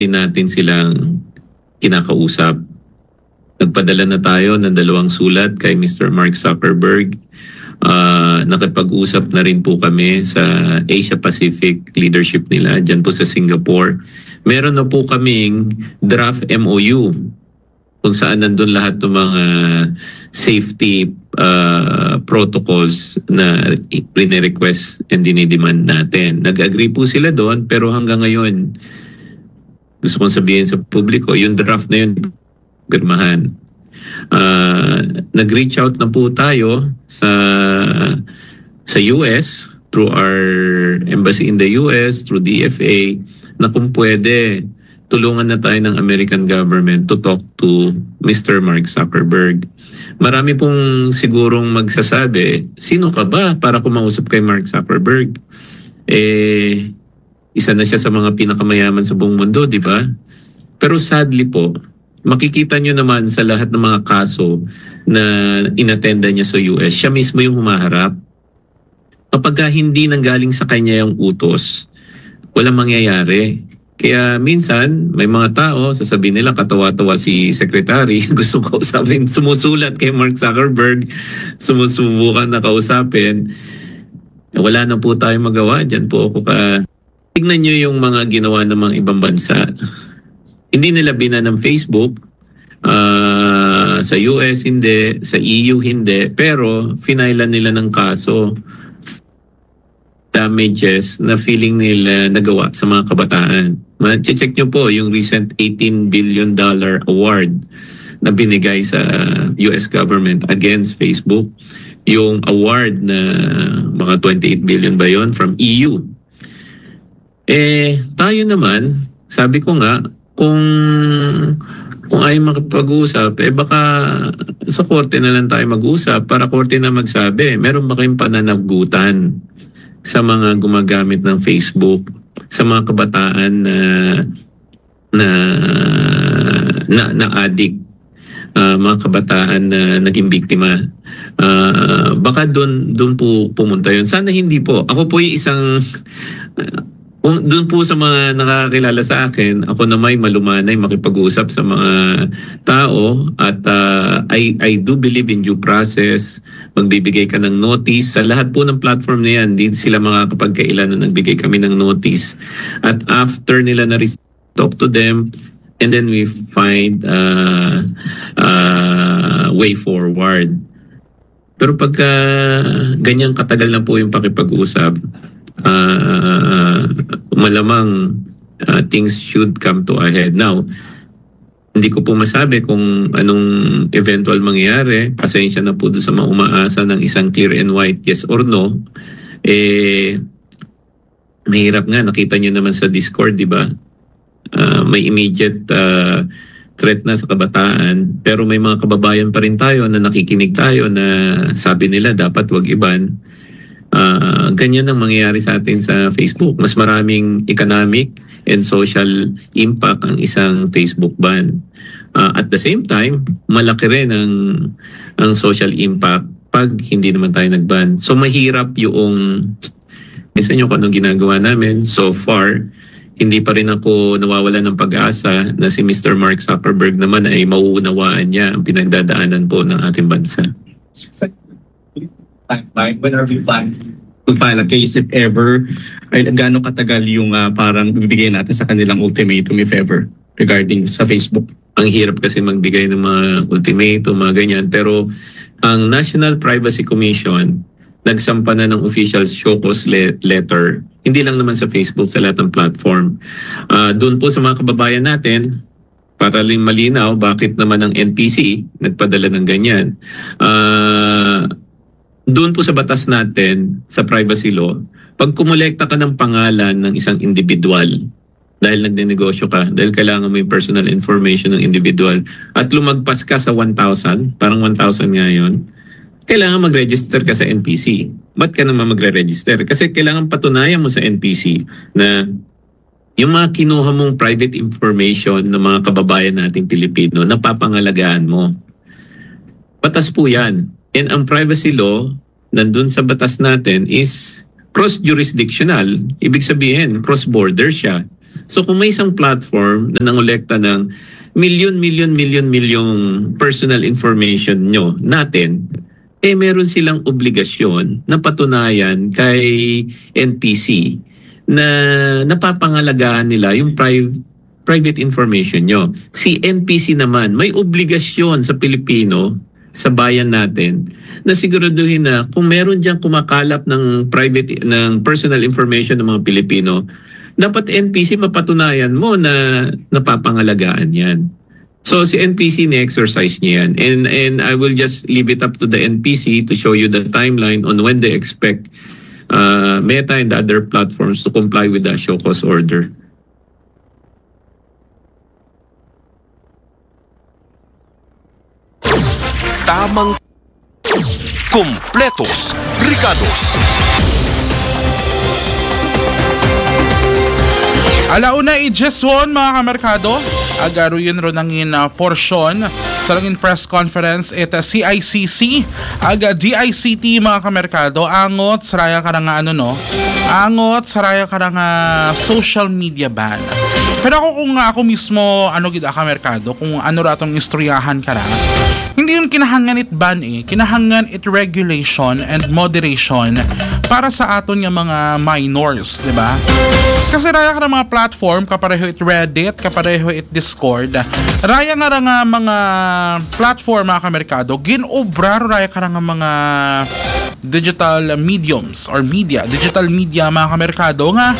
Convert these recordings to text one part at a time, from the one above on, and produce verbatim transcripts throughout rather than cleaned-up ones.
natin silang kinakausap. Nagpadala na tayo ng dalawang sulat kay Mister Mark Zuckerberg. Uh, nakipag-usap na rin po kami sa Asia Pacific leadership nila dyan po sa Singapore. Meron na po kaming draft M O U kung saan nandun lahat ng mga safety uh, protocols na rine-request and dinidemand natin. Nag-agree po sila doon, pero hanggang ngayon gusto kong sabihin sa publiko, yung draft na yun pirmahan. Uh, nag-reach out na po tayo sa sa U S through our embassy in the U S, through D F A, na kung pwede, tulungan na tayo ng American government to talk to Mister Mark Zuckerberg. Marami pong sigurong magsasabi, sino ka ba para kumausap kay Mark Zuckerberg? Eh, isa na siya sa mga pinakamayaman sa buong mundo, di ba? Pero sadly po, makikita nyo naman sa lahat ng mga kaso na inattenda niya sa U S, siya mismo yung humaharap. Kapag hindi nanggaling sa kanya yung utos, walang mangyayari. Kaya minsan, may mga tao, sasabihin nila, katawa-tawa si Secretary, gusto ko kausapin, sumusulat kay Mark Zuckerberg, sumusubukan na kausapin. Wala na po tayong magawa. Diyan po ako ka... Tignan nyo yung mga ginawa ng mga ibang bansa. Hindi nila bina ng Facebook, uh, sa U S hindi, sa E U hindi, pero finailan nila ng kaso damages na feeling nila nagawa sa mga kabataan. Ma-check nyo po yung recent eighteen billion dollar award na binigay sa U S government against Facebook. Yung award na mga twenty-eight billion ba yun from E U. Eh, tayo naman, sabi ko nga, kung kung ayaw makipag-usap, eh baka sa korte na lang tayo mag-usap para korte na magsabi, meron ba kayong pananagutan sa mga gumagamit ng Facebook, sa mga kabataan na na na, na addict, uh, mga kabataan na naging biktima. Uh, baka doon doon po pumunta yun. Sana hindi po. Ako po yung isang... Uh, doon po sa mga nakakilala sa akin, ako na may malumanay makipag-usap sa mga tao at uh, I, I do believe in due process. Magbibigay ka ng notice. Sa lahat po ng platform na yan, hindi sila makakapagkailan na nagbigay kami ng notice. At after nila na talk to them, and then we find uh, uh, way forward. Pero pagka ganyang katagal na po yung pakipag-usap, Uh, malamang uh, things should come to a head. Now, hindi ko po masabi kung anong eventual mangyayari. Pasensya na po doon sa mga umaasa ng isang clear and white yes or no. Eh, mahirap nga. Nakita nyo naman sa Discord, di ba? Uh, may immediate uh, threat na sa kabataan. Pero may mga kababayan pa rin tayo na nakikinig tayo na sabi nila dapat wag iban. Uh, ganyan ang mangyayari sa atin sa Facebook. Mas maraming economic and social impact ang isang Facebook ban. Uh, at the same time, malaki rin ang, ang social impact pag hindi naman tayo nag-ban. So mahirap yung, isa nyo kung anong ginagawa namin. So far, hindi pa rin ako nawawala ng pag-asa na si Mister Mark Zuckerberg naman ay mauunawaan niya ang pinagdadaanan po ng ating bansa. Timeline, when are we planning to file a case if ever? Ay, gaano katagal yung uh, parang bibigay natin sa kanilang ultimatum if ever regarding sa Facebook? Ang hirap kasi magbigay ng mga ultimatum, mga ganyan. Pero ang National Privacy Commission nagsampa na ng official show cause le- letter. Hindi lang naman sa Facebook, sa lahat ng platform. Uh, doon po sa mga kababayan natin, para lang malinaw, bakit naman ang N P C nagpadala ng ganyan. Ah... Uh, Doon po sa batas natin, sa privacy law, pag kumolekta ka ng pangalan ng isang individual, dahil nagnenegosyo ka, dahil kailangan mo yung personal information ng individual, at lumagpas ka sa one thousand, parang one thousand nga yun, kailangan mag-register ka sa N P C. Ba't ka naman magre-register? Kasi kailangan patunayan mo sa N P C na yung mga kinuha mong private information ng mga kababayan nating Pilipino, napapangalagaan mo. Batas po yan. And ang privacy law, nandun sa batas natin is cross-jurisdictional. Ibig sabihin, cross-border siya. So kung may isang platform na nangolekta ng million, million, million, million personal information nyo, natin, eh meron silang obligasyon na patunayan kay N P C na napapangalagaan nila yung private private information nyo. Si N P C naman, may obligasyon sa Pilipino, sa bayan natin, na siguraduhin na kung meron diyang kumakalap ng private, ng personal information ng mga Pilipino, dapat N P C mapatunayan mo na napapangalagaan yan. So si N P C ni-exercise niya yan. And, and I will just leave it up to the N P C to show you the timeline on when they expect uh, Meta and other platforms to comply with the show cause order. Tamang Kumpletos Ricados. Alauna i-Jeswon mga kamerkado, agaro yun ron ang in uh, porsyon sa langin press conference ita C I C C, aga D I C T mga kamerkado, angot saraya ka na nga ano no, angot saraya ka na nga social media ban. Pero ako kung ako mismo ano gid ka merkado, kung ano ra tong istoryahan ka na, hindi yun kinahangan it ban eh, kinahangan it regulation and moderation para sa aton nga mga minors, di ba? Kasi raya ka ng mga platform, kapareho it Reddit, kapareho it Discord, raya nga nga mga platform mga kamerkado, ginobrar raya ka nga mga digital mediums or media, digital media mga kamerkado nga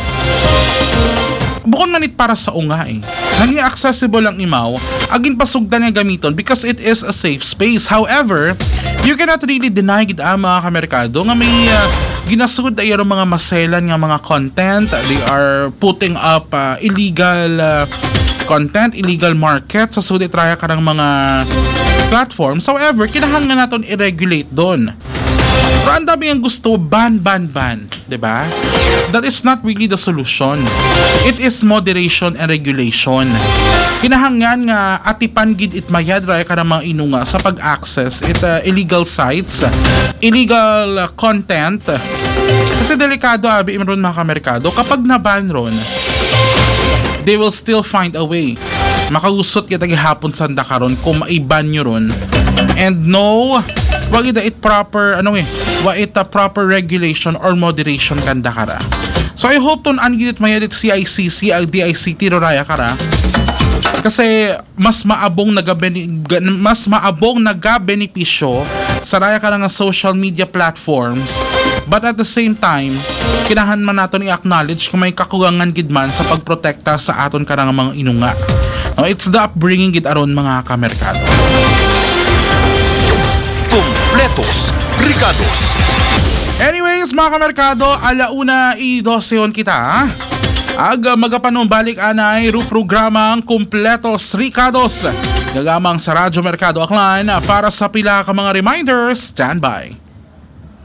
bukod man it para sa unga eh. Naging accessible ang imaw, agin pasugdan nga gamiton because it is a safe space. However, you cannot really deny gid ang mga kamerkado nga may uh, ginasud ay mga maselan nga mga content. They are putting up uh, illegal uh, content, illegal market sa sudit raya ka ng mga platforms. However, kinahanglan naton i-regulate doon. Pero ang dami ang gusto, ban, ban, ban. Diba? That is not really the solution. It is moderation and regulation. Kinahangan nga atipan gid it mayad raya ka ng mga inunga sa pag-access it uh, illegal sites, illegal uh, content. Kasi delikado abi imron mga kamerkado, kapag naban ron, they will still find a way. Makausot kita gihapon sa dakaron kung maiban nyo ron. And no, wag ita it proper, ano eh, wag ita proper regulation or moderation kanda kara. So I hope ton angit mayadit C I C C ag D I C T raya kara. Kasi mas maabong nagabeni mas maabong nagabenepisyo sa raya ka nga social media platforms, but at the same time kinahan man naton i-acknowledge kung may kakulangan gid man sa pagprotekta sa aton ka nga mga inunga. No, it's the upbringing gid aron mga kamerkado. Kumpletos Ricados. Anyways mga kamerkado, alauna i-doseon kita ag magapanong balik anay ru programang Kumpletos Ricados gagamang sa Radyo Mercado Aklan para sa pila ka mga reminders. Stand by.